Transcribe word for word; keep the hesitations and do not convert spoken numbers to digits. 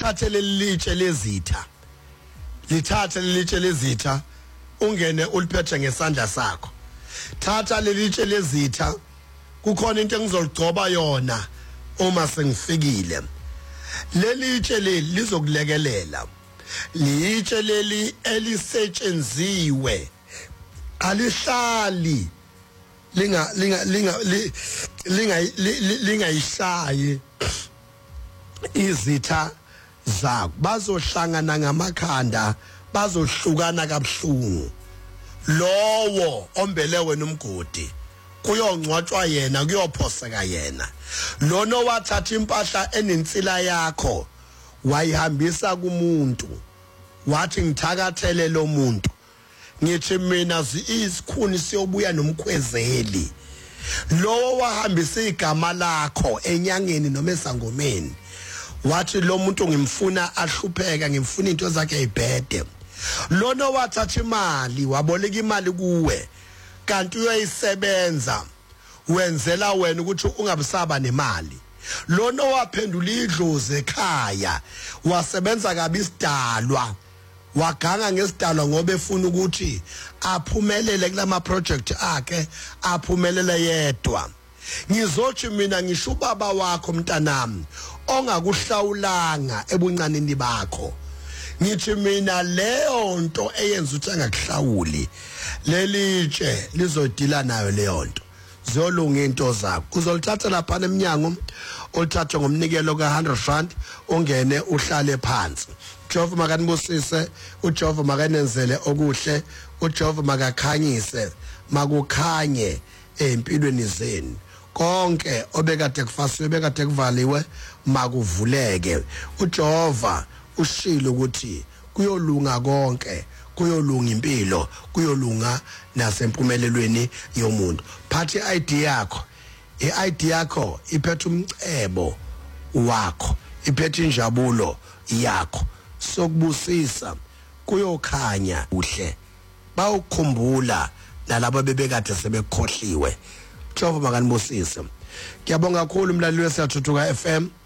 lithathe lelitshe lezitha lithathe lelitshe lezitha ungene uliphethe ngesandla sakho thatha lelitshe lezitha kukhona into engizoligcoba yona uma sengifikile lelitshe leli lizokulekelela litshe leli elisetshenziswe alihlali linga linga linga linga lingayishayi izitha zakho bazohlangana ngamakhanda bazohlukana kabuhlungu lowo ombele wena umgodi kuyongcwatshwa yena kuyophoseka yena lona wathatha impahla enensila yakho wayihambisa kumuntu wathi ngithakathele lo muntu ngithi mina isikhuni siyobuya nomkhwezeli lowo wahambisa igama lakho enyangeni noma esangomeni wathi lo muntu ngimfuna ahlupheka ngimfuna into zakhe ayibhede lona wathatha imali waboleka imali kuwe kanti uyayisebenza wenzela wena ukuthi ungabisaba nemali lona waphendula idlozi ekhaya wasebenza kabi isidalwa waganga ngesidalwa ngoba efuna ukuthi aphumelele kulama project akhe aphumelele yedwa ngizothi mina ngisho ubaba wakho mntanami ongakuhlawulanga ebuncaneni bakho ngithi mina leyo nto eyenza ukuthi angakuhlawuli lelitshe lizodila nayo leyo nto zolunga into zakho uzolithatha lapha eminyango olithatha ngomnikelo ka one hundred rand ongene uhlale phansi uJehova makanibusise uJehova makanenzele okuhle uJehova makakhanyise makukhanye empilweni zenu konke obekade kufasiwe bekade kuvaliwe makuvuleke uJehova ushilo ukuthi kuyolunga konke kuyolunga impilo kuyolunga nasempumelelweni yomuntu phathi I D yakho I D yakho iphethe umcebo wakho iphethe injabulo yakho sokubusisa kuyokhanya uhle bawukhumbula nalabo bebekade sebekhohliwe Jehova makanibusise ngiyabonga kakhulu umlaleli weSiyathuthuka F M